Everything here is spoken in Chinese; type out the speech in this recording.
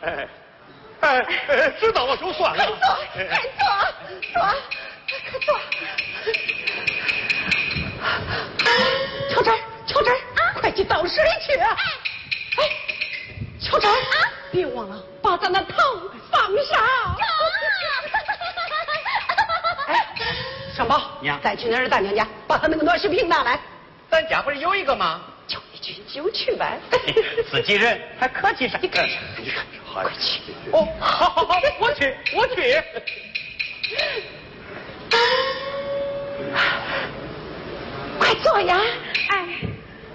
知道了就算了。 快坐。乔真啊，快去倒水去！乔真啊，别忘了把咱的汤放上。小宝， 娘， 再去那儿大娘家，把他那个暖水瓶拿来。 咱家不是有一个吗？ 就一句就去呗。 自己人还客气啥？ 你看，快去！ 哦，好，我去。 快坐呀！哎。